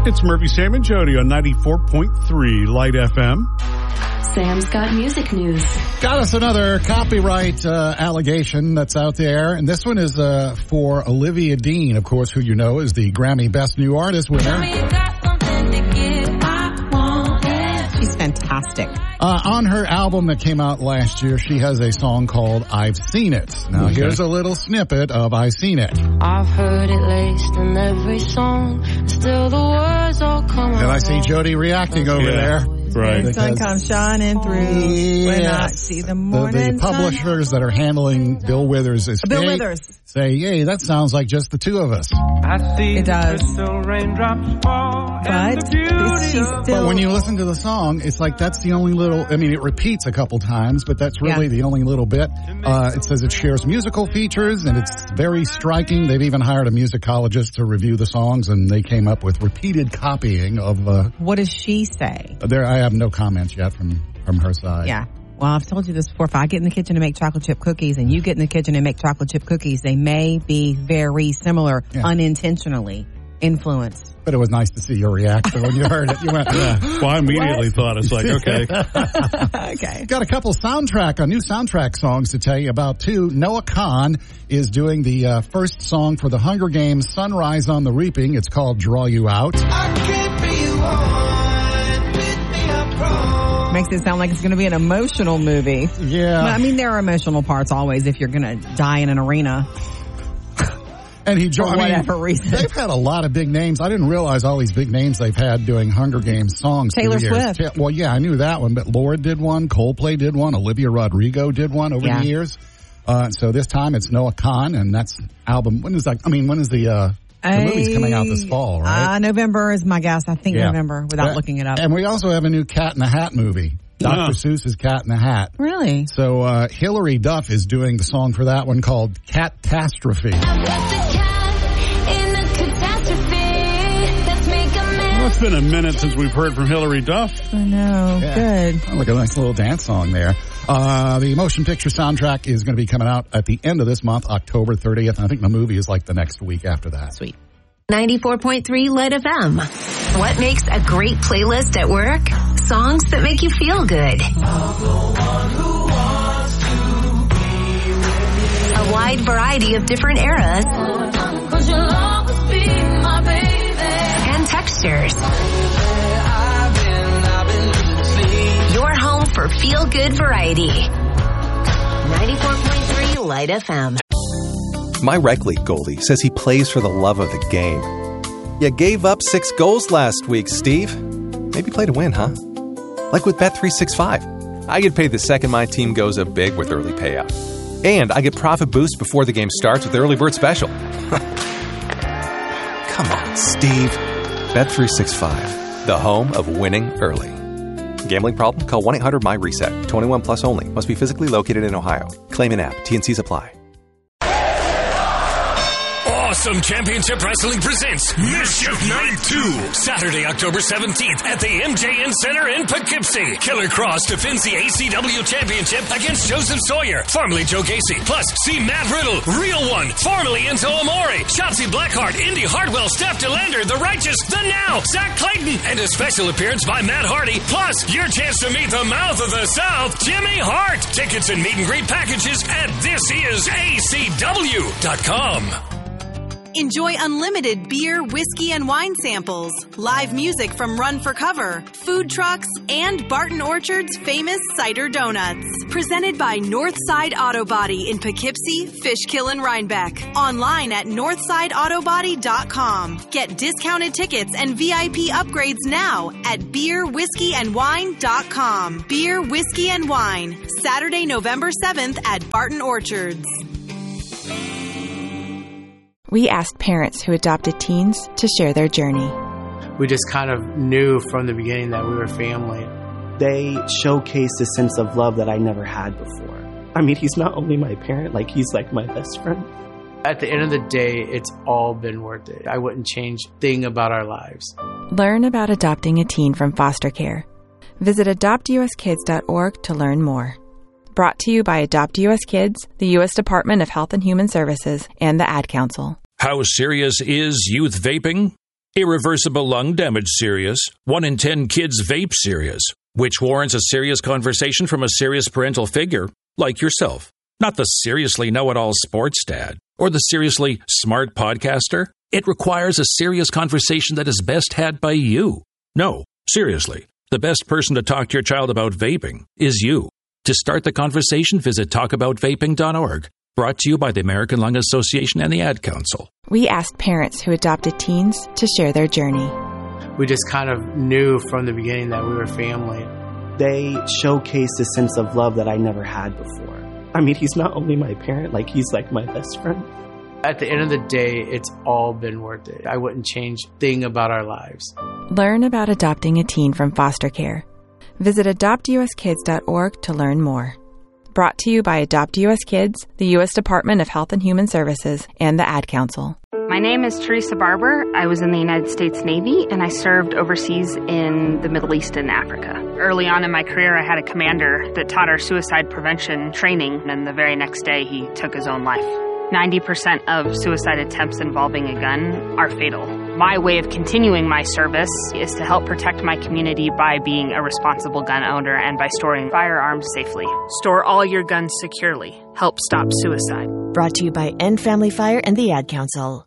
It's Murphy, Sam, and Jody on 94.3 Light FM. Sam's got music news. Got us another copyright allegation that's out there, and this one is for Olivia Dean, of course, who you know is the Grammy Best New Artist winner. She's fantastic. On her album that came out last year, she has a song called I've Seen It. Now, here's a little snippet of I've Seen It. I've heard it laced in every song, still the words all come out. And I see Jody reacting over there. Right. The sun comes shining through when I see the morning The publishers that are handling Bill Withers' estate Bill Withers say, "Yay, that sounds like just the two of us." It does. But when you listen to the song, it's like that's the only little, I mean, it repeats a couple times, but that's really the only little bit. It says it shares musical features, and it's very striking. They've even hired a musicologist to review the songs, and they came up with repeated copying of... what does she say? I have no comments yet from her side. Yeah. Well, I've told you this before. If I get in the kitchen to make chocolate chip cookies and you get in the kitchen and make chocolate chip cookies, they may be very similar, unintentionally influenced. But it was nice to see your reaction when you heard it. You went, Well, I immediately thought, it's like, okay. Okay. Got a couple new soundtrack songs to tell you about, too. Noah Kahan is doing the first song for the Hunger Games Sunrise on the Reaping. It's called Draw You Out. I can't be you on. Makes it sound like it's going to be an emotional movie. Yeah. I mean, there are emotional parts always if you're going to die in an arena. And he joined. For whatever reason. They've had a lot of big names. I didn't realize all these big names they've had doing Hunger Games songs. Taylor Swift. Well, yeah, I knew that one, but Lorde did one, Coldplay did one, Olivia Rodrigo did one over the years. So this time it's Noah Kahan, and that's album. When is the movie's coming out this fall, right? November is my guess. I think November, without looking it up. And we also have a new Cat in the Hat movie. Dr. Seuss's Cat in the Hat. Really? So Hilary Duff is doing the song for that one called Catastrophe. Well, it's been a minute since we've heard from Hilary Duff. I know. Good. Sounds like a nice little dance song there. The motion picture soundtrack is going to be coming out at the end of this month, October 30th. I think the movie is like the next week after that. Sweet. 94.3 Light FM. What makes a great playlist at work? Songs that make you feel good. A wide variety of different eras and textures. Your home for feel-good variety. 94.3 Light FM. My rec league goalie says he plays for the love of the game. You gave up 6 goals last week, Steve. Maybe play to win, huh? Like with Bet365. I get paid the second my team goes up big with early payout. And I get profit boost before the game starts with Early Bird Special. Come on, Steve. Bet365. The home of winning early. Gambling problem? Call 1-800-MY-RESET. 21 plus only. Must be physically located in Ohio. Claim in app. T&Cs apply. Awesome Championship Wrestling presents Mischief Night 2, Saturday, October 17th at the MJN Center in Poughkeepsie. Killer Cross defends the ACW Championship against Joseph Sawyer, formerly Joe Gacy. Plus, see Matt Riddle, Real One, formerly Enzo Amore, Shotzi Blackheart, Indy Hartwell, Steph DeLander, The Righteous, The Now, Zach Clayton, and a special appearance by Matt Hardy. Plus, your chance to meet the mouth of the South, Jimmy Hart. Tickets and meet and greet packages at thisisacw.com. Enjoy unlimited beer, whiskey, and wine samples, live music from Run for Cover, food trucks, and Barton Orchard's famous cider donuts. Presented by Northside Auto Body in Poughkeepsie, Fishkill, and Rhinebeck. Online at northsideautobody.com. Get discounted tickets and VIP upgrades now at beerwhiskeyandwine.com. Beer, Whiskey, and Wine, Saturday, November 7th at Barton Orchards. We asked parents who adopted teens to share their journey. We just kind of knew from the beginning that we were family. They showcased a sense of love that I never had before. I mean, he's not only my parent, he's like my best friend. At the end of the day, it's all been worth it. I wouldn't change a thing about our lives. Learn about adopting a teen from foster care. Visit adoptuskids.org to learn more. Brought to you by Adopt U.S. Kids, the U.S. Department of Health and Human Services, and the Ad Council. How serious is youth vaping? Irreversible lung damage serious. 1 in 10 kids vape serious, which warrants a serious conversation from a serious parental figure like yourself. Not the seriously know-it-all sports dad or the seriously smart podcaster. It requires a serious conversation that is best had by you. No, seriously, the best person to talk to your child about vaping is you. To start the conversation, visit talkaboutvaping.org. Brought to you by the American Lung Association and the Ad Council. We asked parents who adopted teens to share their journey. We just kind of knew from the beginning that we were family. They showcased a sense of love that I never had before. I mean, he's not only my parent, like he's like my best friend. At the end of the day, it's all been worth it. I wouldn't change a thing about our lives. Learn about adopting a teen from foster care. Visit adoptuskids.org to learn more. Brought to you by Adopt U.S. Kids, the U.S. Department of Health and Human Services, and the Ad Council. My name is Teresa Barber. I was in the United States Navy, and I served overseas in the Middle East and Africa. Early on in my career, I had a commander that taught our suicide prevention training, and the very next day, he took his own life. 90% of suicide attempts involving a gun are fatal. My way of continuing my service is to help protect my community by being a responsible gun owner and by storing firearms safely. Store all your guns securely. Help stop suicide. Brought to you by End Family Fire and the Ad Council.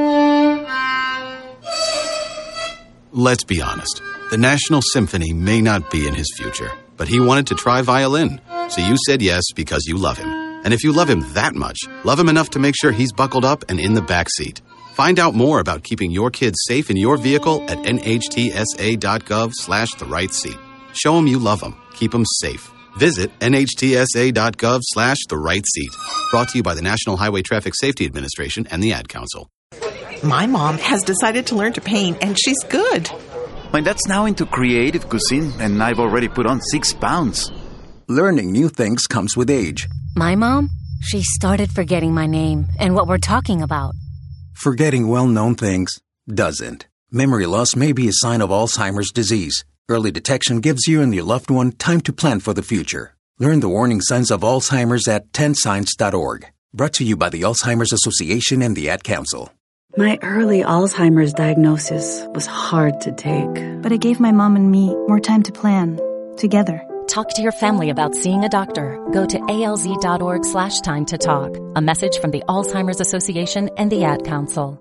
Let's be honest. The National Symphony may not be in his future, but he wanted to try violin. So you said yes because you love him. And if you love him that much, love him enough to make sure he's buckled up and in the back seat. Find out more about keeping your kids safe in your vehicle at nhtsa.gov/the-right-seat. Show them you love them. Keep them safe. Visit nhtsa.gov/the-right-seat. Brought to you by the National Highway Traffic Safety Administration and the Ad Council. My mom has decided to learn to paint, and she's good. My dad's now into creative cuisine, and I've already put on 6 pounds. Learning new things comes with age. My mom, she started forgetting my name and what we're talking about. Forgetting well-known things doesn't. Memory loss may be a sign of Alzheimer's disease. Early detection gives you and your loved one time to plan for the future. Learn the warning signs of Alzheimer's at 10signs.org. Brought to you by the Alzheimer's Association and the Ad Council. My early Alzheimer's diagnosis was hard to take. But it gave my mom and me more time to plan, together. Talk to your family about seeing a doctor. Go to alz.org/time to talk. A message from the Alzheimer's Association and the Ad Council.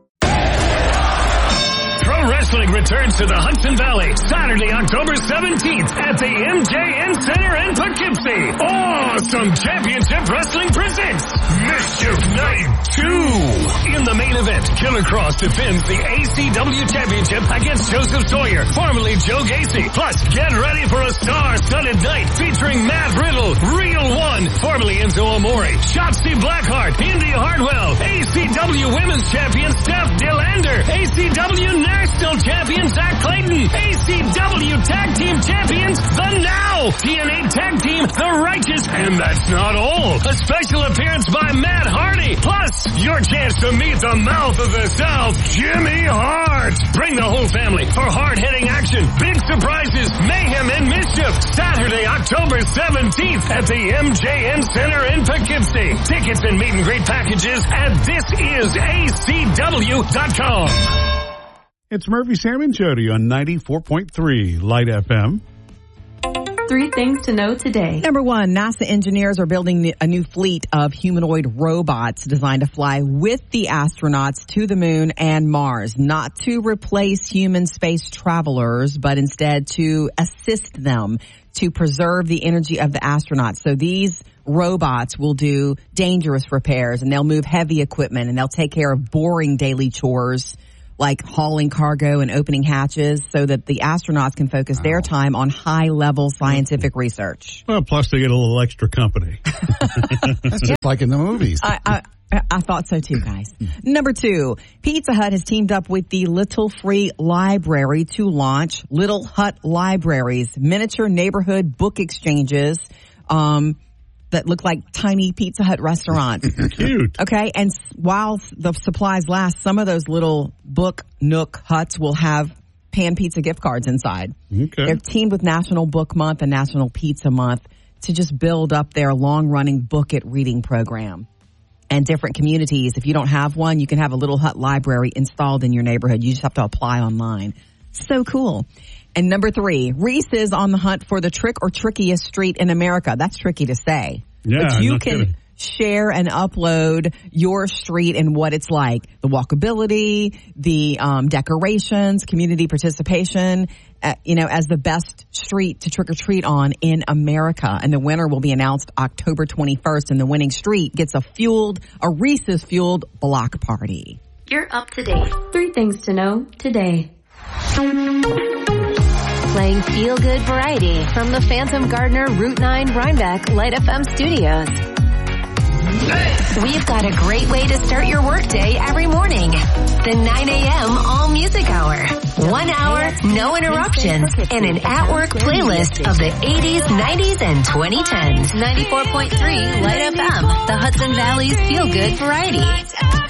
Pro Wrestling returns to the Hudson Valley Saturday, October 17th at the MJN Center in Poughkeepsie. Awesome Championship Wrestling presents Mischief Night 2. In the main event, Killer Cross defends the ACW Championship against Joseph Sawyer, formerly Joe Gacy. Plus, get ready for a star-studded night featuring Matt Riddle, Real One, formerly Enzo Amore, Shotzi Blackheart, Indy Hartwell, ACW Women's Champion Steph Dillander, ACW National Champion Zach Clayton, ACW Tag Team Champions, The Now, TNA Tag Team, The Righteous, and that's not all. A special appearance by Matt Hardy, plus your chance to meet the mouth of the South, Jimmy Hart. Bring the whole family for hard-hitting action, big surprises, mayhem, and mischief. Saturday, October 17th at the MJN Center in Poughkeepsie. Tickets and meet and greet packages at thisisacw.com. It's Murphy, Sam, and Jody on 94.3 Light FM. 3 things to know today. Number 1, NASA engineers are building a new fleet of humanoid robots designed to fly with the astronauts to the moon and Mars, not to replace human space travelers, but instead to assist them to preserve the energy of the astronauts. So these robots will do dangerous repairs, and they'll move heavy equipment, and they'll take care of boring daily chores like hauling cargo and opening hatches so that the astronauts can focus their time on high-level scientific research. Well, plus they get a little extra company. That's just like in the movies. I thought so too, guys. Number 2, Pizza Hut has teamed up with the Little Free Library to launch Little Hut Libraries, miniature neighborhood book exchanges, that look like tiny Pizza Hut restaurants. Cute. Okay, and while the supplies last, some of those little book nook huts will have Pan Pizza gift cards inside. Okay. They're teamed with National Book Month and National Pizza Month to just build up their long-running Book It reading program. and different communities. If you don't have one, you can have a Little Hut library installed in your neighborhood. You just have to apply online. So cool. And number 3, Reese is on the hunt for the trick or trickiest street in America. That's tricky to say. Yeah, but you no can kidding. share and upload your street and what it's like. The walkability, the decorations, community participation, as the best street to trick or treat on in America. And the winner will be announced October 21st. And the winning street gets a Reese's fueled block party. You're up to date. 3 things to know today. Playing feel-good variety from the Phantom Gardener Route 9 Rhinebeck Light FM studios. We've got a great way to start your workday every morning. The 9 a.m. All Music Hour. 1 hour, no interruptions, and an at-work playlist of the 80s, 90s, and 2010s. 94.3 Light FM, the Hudson Valley's feel-good variety.